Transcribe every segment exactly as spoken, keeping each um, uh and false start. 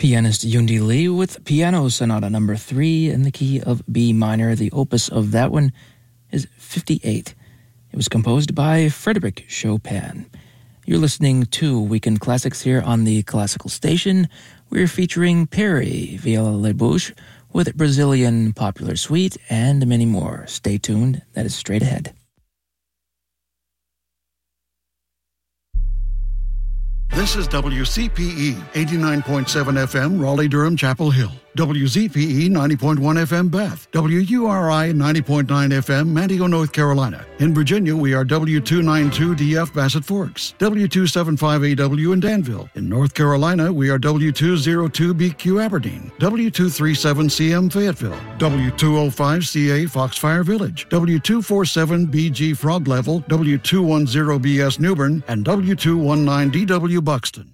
Pianist Yundi Lee with Piano Sonata number three in the key of B minor. The opus of that one is fifty-eight. It was composed by Frédéric Chopin. You're listening to Weekend Classics here on the Classical Station. We're featuring Perry Villa-LaBouche with Brazilian Popular Suite and many more. Stay tuned. That is straight ahead. This is W C P E, eighty-nine point seven F M, Raleigh-Durham, Chapel Hill. W Z P E, ninety point one F M, Bath. W U R I, ninety point nine F M, Manteo, North Carolina. In Virginia, we are W two ninety-two D F, Bassett Forks. W two seventy-five A W in Danville. In North Carolina, we are W two oh two B Q, Aberdeen. W two thirty-seven C M, Fayetteville. W two oh five C A, Foxfire Village. W two forty-seven B G, Frog Level. W two ten B S, Newbern. And W two nineteen D W, Buxton.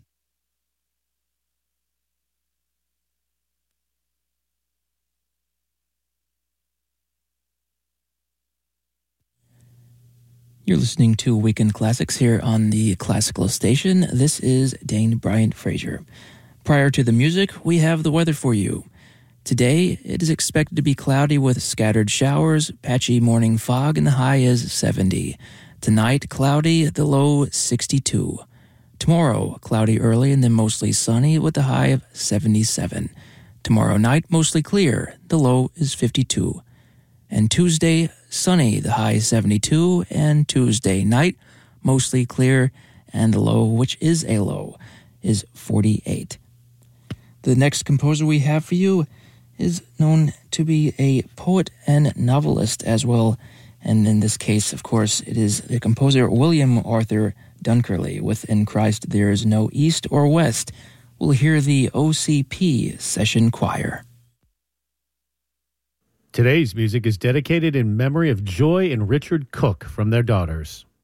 You're listening to Weekend Classics here on the Classical Station. This is Dane Bryant Frazier. Prior to the music, we have the weather for you. Today, it is expected to be cloudy with scattered showers, patchy morning fog, and the high is seventy. Tonight, cloudy, the low sixty-two. Tomorrow, cloudy early and then mostly sunny with the high of seventy-seven. Tomorrow night, mostly clear, the low is fifty-two. And Tuesday, sunny, the high is seventy-two, and Tuesday night, mostly clear, and the low, which is a low, is forty-eight. The next composer we have for you is known to be a poet and novelist as well, and in this case, of course, it is the composer William Arthur Dunkerley with In Christ There Is No East or West. We'll hear the O C P Session Choir. Today's music is dedicated in memory of Joy and Richard Cook from their daughters.